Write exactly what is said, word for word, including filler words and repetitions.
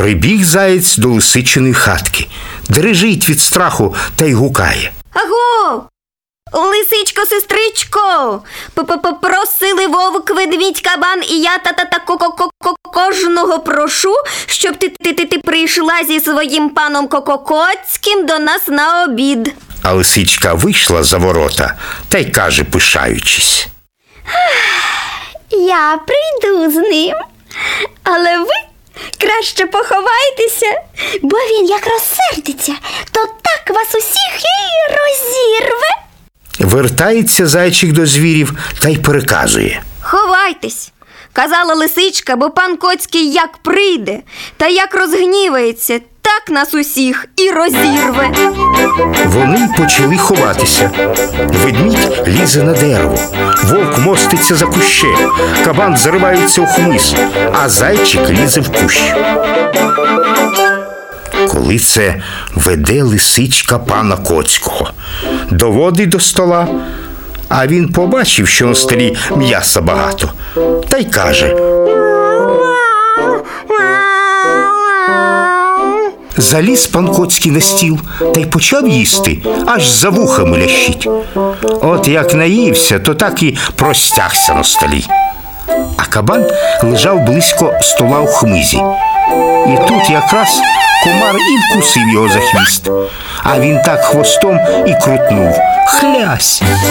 Прибіг заєць до лисичиної хатки, дрижить від страху та й гукає. Аго! Лисичко, сестричко, просили вовк, ведмідь, кабан, і я та-та-та кожного прошу, щоб ти ти ти прийшла зі своїм паном Кококоцьким до нас на обід. А лисичка вийшла за ворота та й каже, пишаючись. Я прийду з ним, але ви краще поховайтеся, бо він як розсердиться, то так вас усіх і розірве. Вертається зайчик до звірів та й переказує. Ховайтесь, казала лисичка, бо пан Коцький як прийде, та як розгнівається, так нас усіх і розірве. Вони почали ховатися. Ведмідь лізе на дерево, вовк моститься за куще, кабан заривається у хмиз, а зайчик лізе в кущ. Коли це веде лисичка пана Коцького, доводить до стола, а він побачив, що на столі м'яса багато, та й каже. Заліз пан Коцький на стіл та й почав їсти, аж за вухами лящить. От як наївся, то так і простягся на столі. А кабан лежав близько стола у хмизі. І тут якраз комар і вкусив його за хвіст, а він так хвостом і крутнув. Хлясь!